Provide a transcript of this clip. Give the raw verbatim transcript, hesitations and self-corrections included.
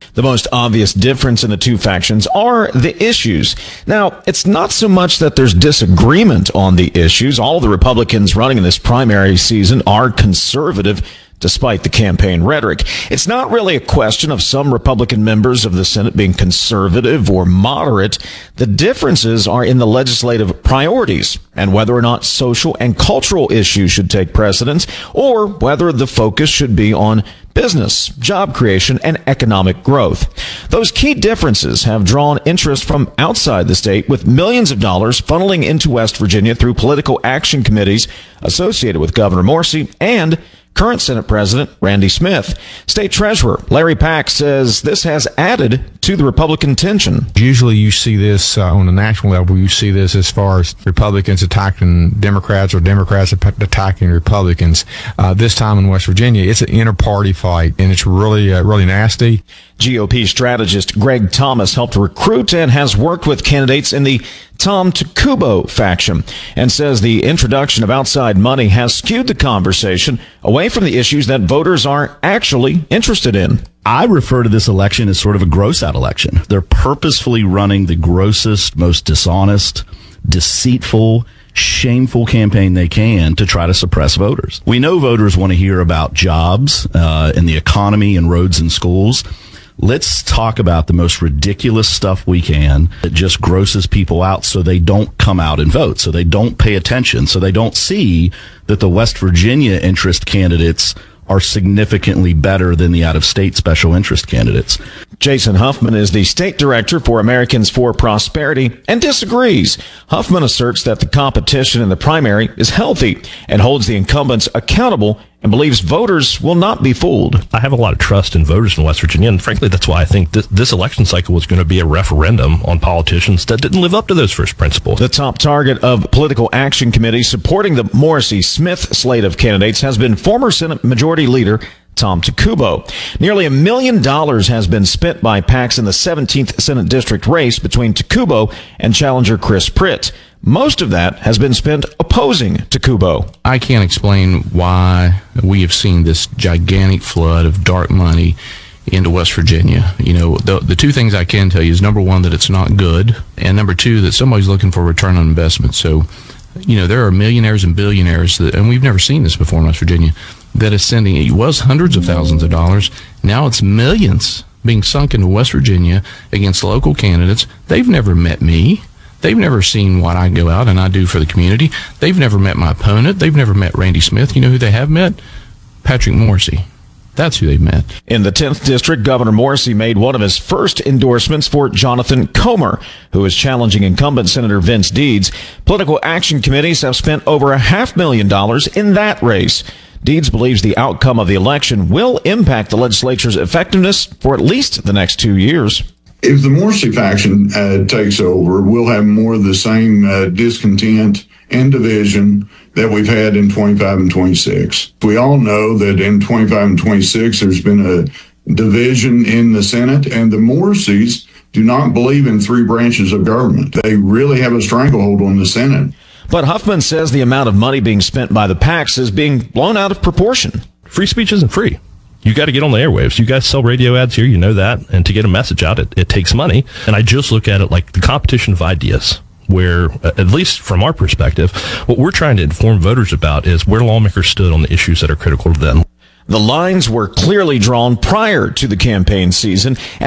The most obvious difference in the two factions are the issues. Now, it's not so much that there's disagreement on the issues. All of the Republicans running in this primary season are conservative, despite the campaign rhetoric. It's not really a question of some Republican members of the Senate being conservative or moderate. The differences are in the legislative priorities and whether or not social and cultural issues should take precedence, or whether the focus should be on business, job creation, and economic growth. Those key differences have drawn interest from outside the state, with millions of dollars funneling into West Virginia through political action committees associated with Governor Morrisey and current Senate President Randy Smith. State Treasurer Larry Pack says this has added to the Republican tension. Usually you see this uh, on a national level. You see this as far as Republicans attacking Democrats or Democrats attacking Republicans. Uh, this time in West Virginia, it's an inter-party fight, and it's really, uh, really nasty. G O P strategist Greg Thomas helped recruit and has worked with candidates in the Tom Takubo faction, and says the introduction of outside money has skewed the conversation away from the issues that voters are actually interested in. I refer to this election as sort of a gross out election. They're purposefully running the grossest, most dishonest, deceitful, shameful campaign they can to try to suppress voters. We know voters want to hear about jobs uh, and the economy and roads and schools. Let's talk about the most ridiculous stuff we can that just grosses people out so they don't come out and vote, so they don't pay attention, so they don't see that the West Virginia interest candidates are significantly better than the out-of-state special interest candidates. Jason Huffman is the state director for Americans for Prosperity and disagrees. Huffman asserts that the competition in the primary is healthy and holds the incumbents accountable and believes voters will not be fooled. I have a lot of trust in voters in West Virginia, and frankly, that's why I think this, this election cycle was going to be a referendum on politicians that didn't live up to those first principles. The top target of political action committee supporting the Morrisey-Smith slate of candidates has been former Senate Majority Leader Tom Takubo. Nearly a million dollars has been spent by PACs in the seventeenth Senate District race between Takubo and challenger Chris Pritt. Most of that has been spent opposing Takubo. I can't explain why we have seen this gigantic flood of dark money into West Virginia. You know, the, the two things I can tell you is, number one, that it's not good, and number two, that somebody's looking for a return on investment. So, you know, there are millionaires and billionaires, that, and we've never seen this before in West Virginia, that is sending, it was hundreds of thousands of dollars, now it's millions being sunk into West Virginia against local candidates. They've never met me. They've never seen what I go out and I do for the community. They've never met my opponent. They've never met Randy Smith. You know who they have met? Patrick Morrisey. That's who they've met. In the tenth District, Governor Morrisey made one of his first endorsements for Jonathan Comer, who is challenging incumbent Senator Vince Deeds. Political action committees have spent over a half million dollars in that race. Deeds believes the outcome of the election will impact the legislature's effectiveness for at least the next two years. If the Morrisey faction uh, takes over, we'll have more of the same uh, discontent and division that we've had in twenty-five and twenty-six. We all know that in twenty-five and twenty-six, there's been a division in the Senate, and the Morriseys do not believe in three branches of government. They really have a stranglehold on the Senate. But Huffman says the amount of money being spent by the PACs is being blown out of proportion. Free speech isn't free. You got to get on the airwaves. You guys sell radio ads here, you know that. And to get a message out, it, it takes money. And I just look at it like the competition of ideas, where, at least from our perspective, what we're trying to inform voters about is where lawmakers stood on the issues that are critical to them. The lines were clearly drawn prior to the campaign season.